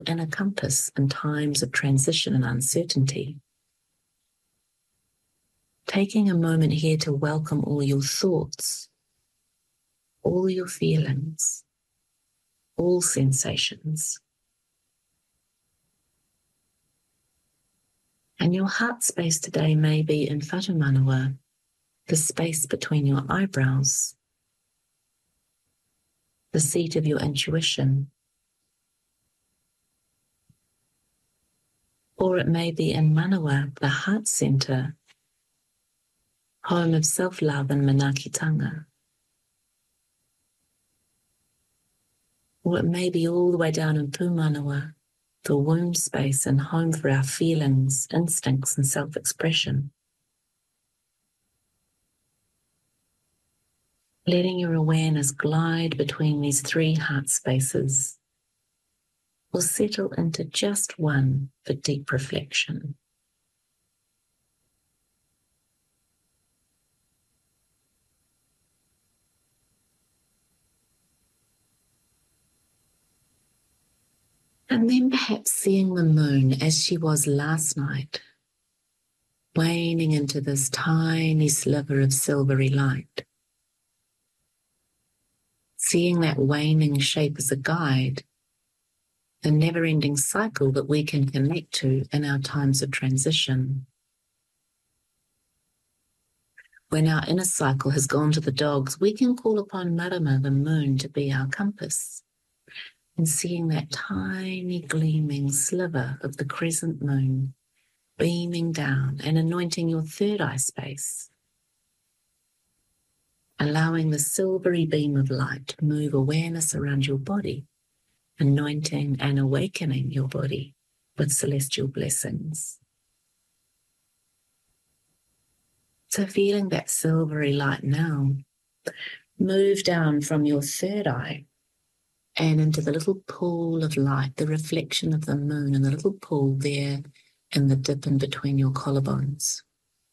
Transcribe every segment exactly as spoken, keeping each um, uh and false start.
inner compass in times of transition and uncertainty. Taking a moment here to welcome all your thoughts, all your feelings, all sensations. And your heart space today may be in Whatumanawa, the space between your eyebrows, the seat of your intuition. Or it may be in Manawa, the heart center, home of self-love and manakitanga. Or it may be all the way down in Pumanawa, the womb space and home for our feelings, instincts, and self-expression. Letting your awareness glide between these three heart spaces, or settle into just one for deep reflection. And then perhaps seeing the moon as she was last night, waning into this tiny sliver of silvery light. Seeing that waning shape as a guide, the never-ending cycle that we can connect to in our times of transition. When our inner cycle has gone to the dogs, we can call upon Marama, the moon, to be our compass. And seeing that tiny gleaming sliver of the crescent moon beaming down and anointing your third eye space, allowing the silvery beam of light to move awareness around your body, anointing and awakening your body with celestial blessings. So feeling that silvery light now, move down from your third eye and into the little pool of light, the reflection of the moon and the little pool there in the dip in between your collarbones.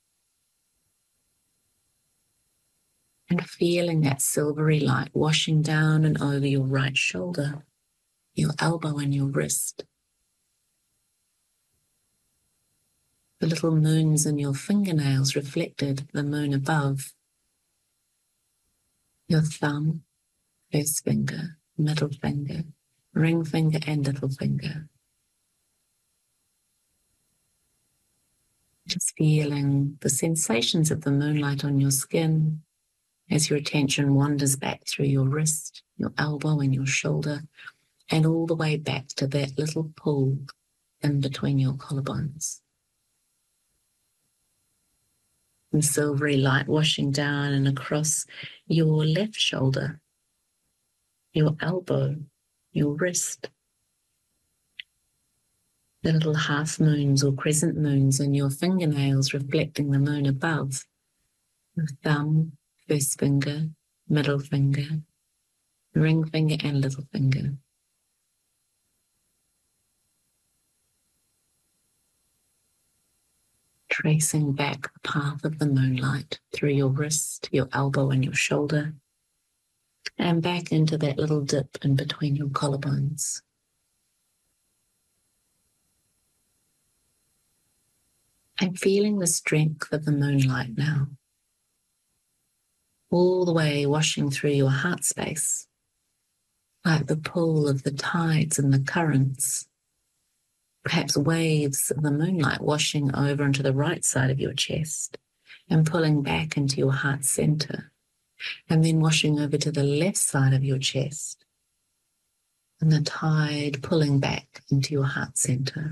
And feeling that silvery light washing down and over your right shoulder, your elbow and your wrist. The little moons in your fingernails reflected the moon above. Your thumb, first finger, middle finger, ring finger and little finger. Just feeling the sensations of the moonlight on your skin as your attention wanders back through your wrist, your elbow and your shoulder, and all the way back to that little pool in between your collarbones. And silvery light washing down and across your left shoulder, your elbow, your wrist. The little half moons or crescent moons in your fingernails reflecting the moon above. Your thumb, first finger, middle finger, ring finger and little finger. Tracing back the path of the moonlight through your wrist, your elbow and your shoulder, and back into that little dip in between your collarbones. I'm feeling the strength of the moonlight now, all the way washing through your heart space, like the pull of the tides and the currents, perhaps waves of the moonlight washing over onto the right side of your chest and pulling back into your heart center, and then washing over to the left side of your chest, and the tide pulling back into your heart center.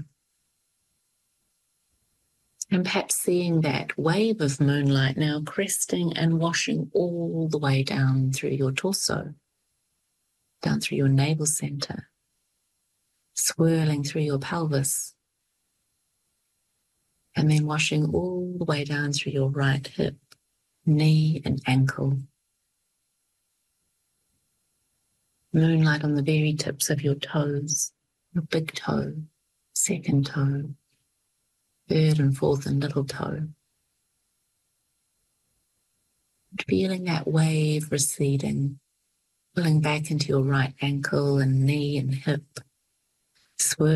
And perhaps seeing that wave of moonlight now cresting and washing all the way down through your torso, down through your navel center, swirling through your pelvis, and then washing all the way down through your right hip, knee and ankle. Moonlight on the very tips of your toes, your big toe, second toe, third and fourth and little toe. Feeling that wave receding, pulling back into your right ankle and knee and hip, Swerve